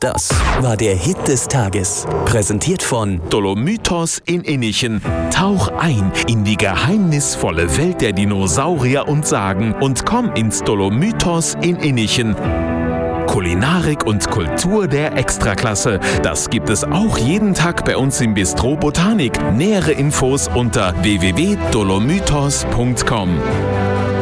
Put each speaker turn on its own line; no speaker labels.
Das war der Hit des Tages. Präsentiert von
Dolomythos in Innichen. Tauch ein in die geheimnisvolle Welt der Dinosaurier und Sagen und komm ins Dolomythos in Innichen. Kulinarik und Kultur der Extraklasse. Das gibt es auch jeden Tag bei uns im Bistro Botanik. Nähere Infos unter www.dolomythos.com.